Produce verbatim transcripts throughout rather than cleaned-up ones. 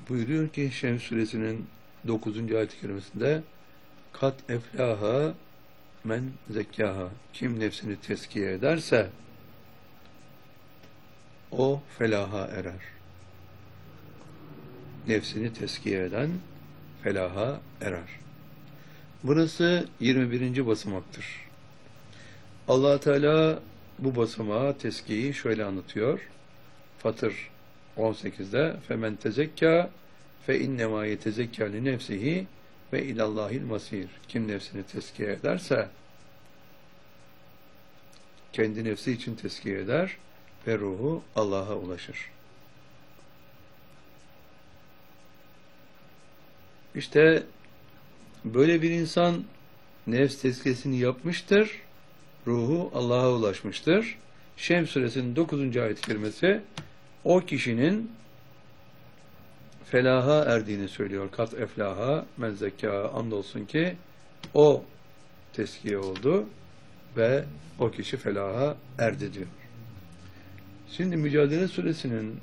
Buyuruyor ki Şems suresinin dokuzuncu ayet-i kerimesinde kat eflaha men zekkaha, kim nefsini tezkiye ederse o felaha erer. Nefsini tezkiye eden felaha erer. Burası yirmi birinci basamaktır. Allah Teala bu basamağı, tezkiyeyi şöyle anlatıyor. Fatır on sekizde femen tezekka fe innema yetezekka li nefsihi ve ilallahil masir. Kim nefsini tezkiye ederse kendi nefsi için tezkiye eder ve ruhu Allah'a ulaşır. İşte böyle bir insan nefs tezkiyesini yapmıştır, ruhu Allah'a ulaşmıştır. Şems suresinin dokuzuncu ayet-i kerimesi o kişinin felaha erdiğini söylüyor. Kat eflaha men zekâ, andolsun ki o tezkiye oldu ve o kişi felaha erdi diyor. Şimdi Mücadele suresinin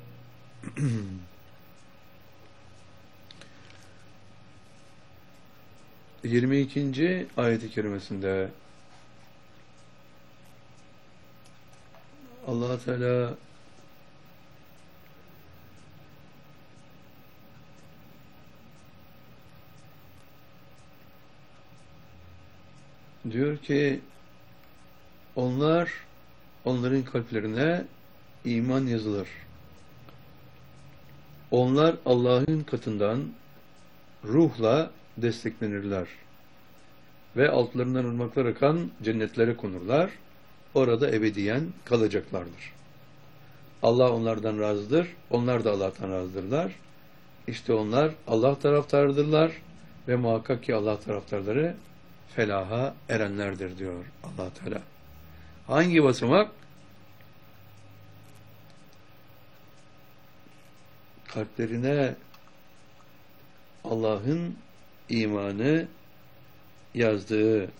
yirmi ikinci ayet-i kerimesinde Allah Teala diyor ki onlar, onların kalplerine iman yazılır. Onlar Allah'ın katından ruhla desteklenirler. Ve altlarından ırmaklar akan cennetlere konurlar. Orada ebediyen kalacaklardır. Allah onlardan razıdır. Onlar da Allah'tan razıdırlar. İşte onlar Allah taraftarıdırlar ve muhakkak ki Allah taraftarları felaha erenlerdir diyor Allah Teala. Hangi basamak? Kalplerine Allah'ın imanı yazdığı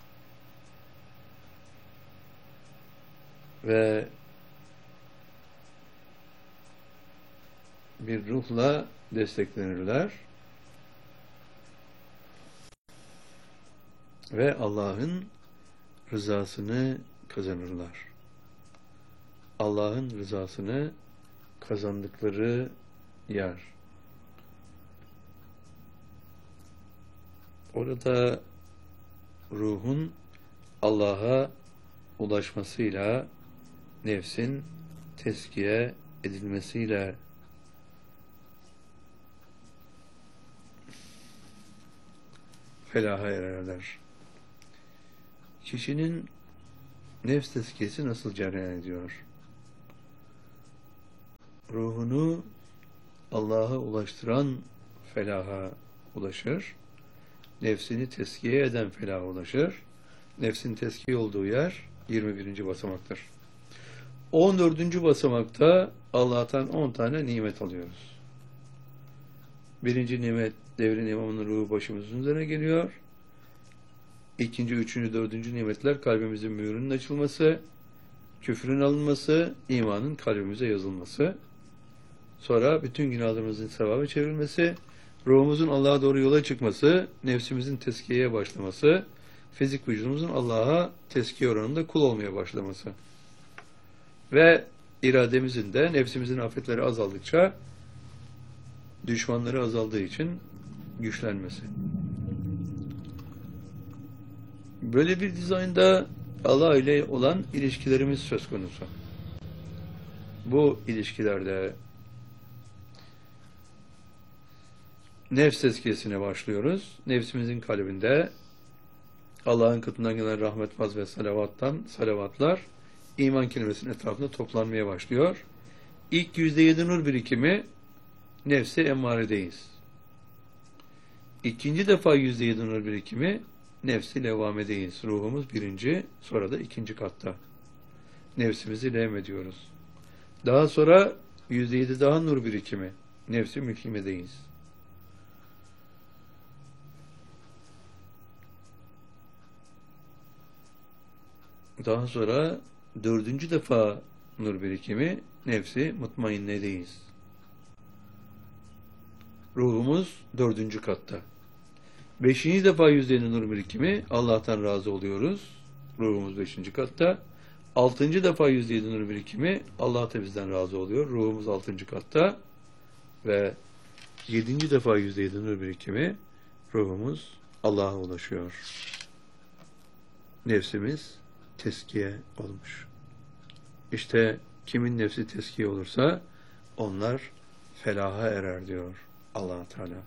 ve bir ruhla desteklenirler ve Allah'ın rızasını kazanırlar. Allah'ın rızasını kazandıkları yer. Orada ruhun Allah'a ulaşmasıyla, nefsin tezkiye edilmesiyle felaha ererler. Kişinin nefs tezkiyesi nasıl cereyan ediyor? Ruhunu Allah'a ulaştıran felaha ulaşır. Nefsini tezkiye eden felaha ulaşır. Nefsin tezkiye olduğu yer yirmi birinci basamaktır. on dördüncü basamakta Allah'tan on tane nimet alıyoruz. Birinci nimet, devrin imamının ruhu başımızın üzerine geliyor. İkinci, üçüncü, dördüncü nimetler kalbimizin mühürünün açılması, küfrün alınması, imanın kalbimize yazılması. Sonra bütün günahlarımızın sevabı çevrilmesi, ruhumuzun Allah'a doğru yola çıkması, nefsimizin tezkiyeye başlaması, fizik vücudumuzun Allah'a tezkiye oranında kul olmaya başlaması. Ve irademizin de nefsimizin afetleri azaldıkça düşmanları azaldığı için güçlenmesi. Böyle bir dizaynda Allah ile olan ilişkilerimiz söz konusu. Bu ilişkilerde nefs tezkiyesine başlıyoruz. Nefsimizin kalbinde Allah'ın katından gelen rahmet, faz ve salavattan salavatlar iman kelimesinin etrafında toplanmaya başlıyor. İlk yüzde yedi nur birikimi nefsi emmaredeyiz. İkinci defa yüzde yedi nur birikimi nefsi levvamedeyiz. Ruhumuz birinci, sonra da ikinci katta. Nefsimizi levm ediyoruz. Daha sonra yüzde yedi daha nur birikimi nefsi mülhimedeyiz. Daha sonra dördüncü defa nur birikimi nefsi mutmainnedeyiz. Ruhumuz dördüncü katta. Beşinci defa yüzde elli nur birikimi, Allah'tan razı oluyoruz. Ruhumuz beşinci katta. Altıncı defa yüzde yedi nur birikimi, Allah da bizden razı oluyor. Ruhumuz altıncı katta. Ve yedinci defa yüzde yedi nur birikimi, ruhumuz Allah'a ulaşıyor. Nefsimiz teskiye olmuş. İşte kimin nefsi teskiye olursa onlar felaha erer diyor Allah Teala.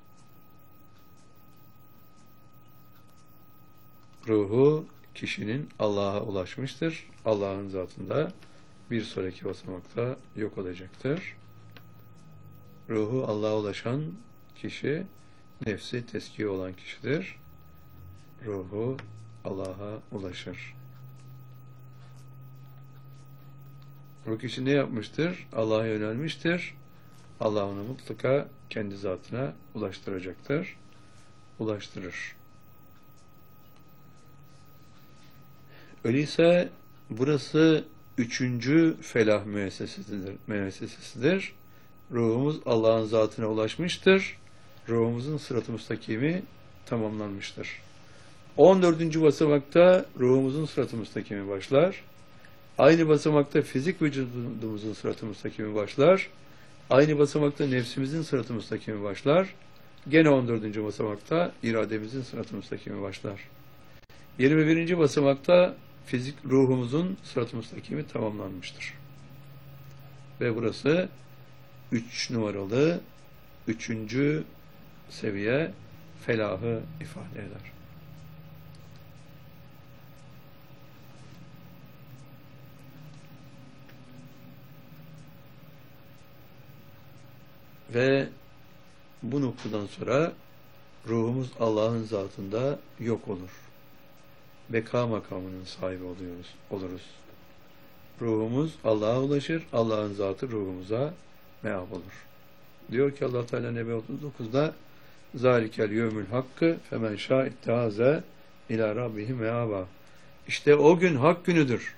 Ruhu kişinin Allah'a ulaşmıştır. Allah'ın zatında bir sonraki basamakta yok olacaktır. Ruhu Allah'a ulaşan kişi nefsi teskiye olan kişidir. Ruhu Allah'a ulaşır. O kişi ne yapmıştır? Allah'a yönelmiştir. Allah onu mutlaka kendi zatına ulaştıracaktır. Ulaştırır. Öyleyse burası üçüncü felah müessesesidir. müessesesidir. Ruhumuz Allah'ın zatına ulaşmıştır. Ruhumuzun sırat-ı müstakimi tamamlanmıştır. on dördüncü basamakta ruhumuzun sırat-ı müstakimi başlar. Aynı basamakta fizik vücudumuzun sırat-ı müstakimi başlar. Aynı basamakta nefsimizin sırat-ı müstakimi başlar. Gene on dördüncü basamakta irademizin sırat-ı müstakimi başlar. yirmi birinci basamakta fizik ruhumuzun sırat-ı müstakimi tamamlanmıştır. Ve burası üç numaralı üçüncü seviye felahı ifade eder. Ve bu noktadan sonra ruhumuz Allah'ın zatında yok olur. Beka makamının sahibi oluyoruz, oluruz. Ruhumuz Allah'a ulaşır, Allah'ın zatı ruhumuza meab olur. Diyor ki Allah Teala Nebe otuz dokuzda zalikel yevmül hakkı femen şâ ittehaze ilâ rabbihi meaba. İşte o gün hak günüdür.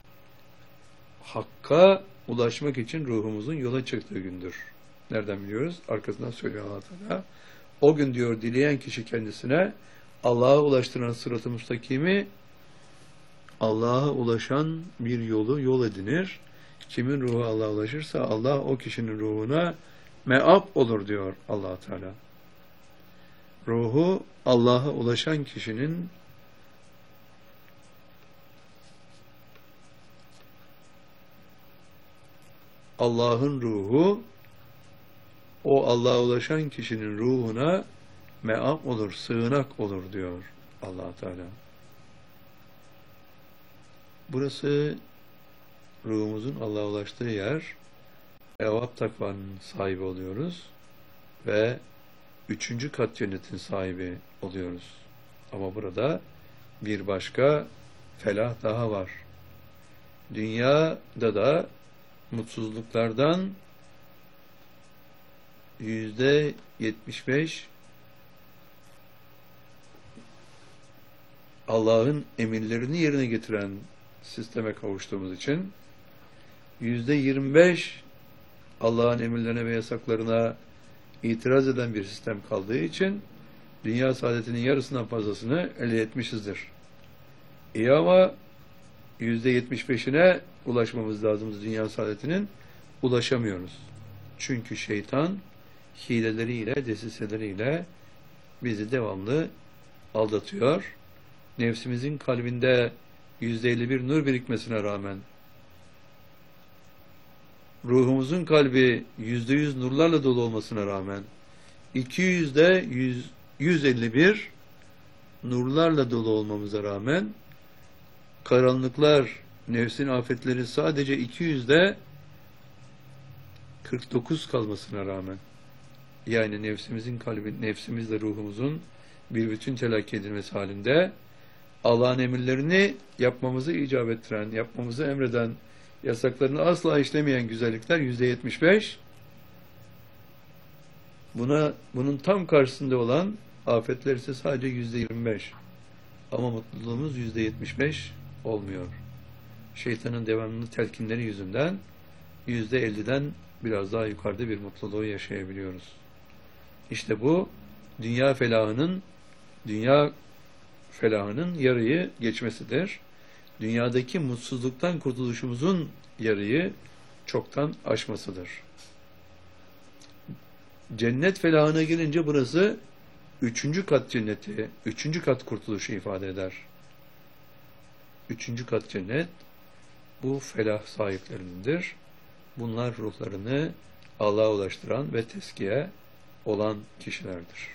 Hakka ulaşmak için ruhumuzun yola çıktığı gündür. Nereden biliyoruz? Arkasından söylüyor Allah Teala. O gün diyor dileyen kişi kendisine Allah'a ulaştıran sırat-ı müstakimi, Allah'a ulaşan bir yolu yol edinir. Kimin ruhu Allah'a ulaşırsa Allah o kişinin ruhuna meab olur diyor Allah Teala. Ruhu Allah'a ulaşan kişinin Allah'ın ruhu o Allah'a ulaşan kişinin ruhuna meab olur, sığınak olur diyor Allah Teala. Burası ruhumuzun Allah'a ulaştığı yer. Evvab takvanın sahibi oluyoruz ve üçüncü kat cennetin sahibi oluyoruz. Ama burada bir başka felah daha var. Dünyada da mutsuzluklardan yüzde yetmiş beş Allah'ın emirlerini yerine getiren sisteme kavuştuğumuz için yüzde yirmi beş Allah'ın emirlerine ve yasaklarına itiraz eden bir sistem kaldığı için dünya saadetinin yarısından fazlasını elde etmişizdir. İyi ama yüzde yetmiş beşine ulaşmamız lazım dünya saadetinin. Ulaşamıyoruz. Çünkü şeytan hileleriyle, desiseleriyle bizi devamlı aldatıyor. Nefsimizin kalbinde yüzde elli bir nur birikmesine rağmen ruhumuzun kalbi yüzde yüz nurlarla dolu olmasına rağmen iki yüzde yüz elli bir nurlarla dolu olmamıza rağmen karanlıklar, nefsin afetleri sadece iki yüzde kırk dokuz kalmasına rağmen, yani nefsimizin kalbi, nefsimizle ruhumuzun bir bütün telakki edilmesi halinde Allah'ın emirlerini yapmamızı icap ettiren, yapmamızı emreden, yasaklarını asla işlemeyen güzellikler yüzde yetmiş beş. Buna, bunun tam karşısında olan afetler ise sadece yüzde yirmi beş. Ama mutluluğumuz yüzde yetmiş beş olmuyor. Şeytanın devamlı telkinleri yüzünden yüzde elliden biraz daha yukarıda bir mutluluğu yaşayabiliyoruz. İşte bu dünya felahının dünya felahının yarıyı geçmesidir. Dünyadaki mutsuzluktan kurtuluşumuzun yarıyı çoktan aşmasıdır. Cennet felahına gelince burası üçüncü kat cenneti, üçüncü kat kurtuluşu ifade eder. Üçüncü kat cennet bu felah sahiplerindir. Bunlar ruhlarını Allah'a ulaştıran ve tezkiye olan kişilerdir.